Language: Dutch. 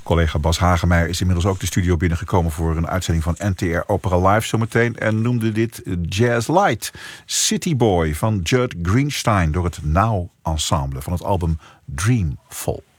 Collega Bas Hagemeyer is inmiddels ook de studio binnengekomen voor een uitzending van NTR Opera Live zometeen en noemde dit Jazz Light. City Boy van Judd Greenstein door het Now Ensemble van het album Dreamfall.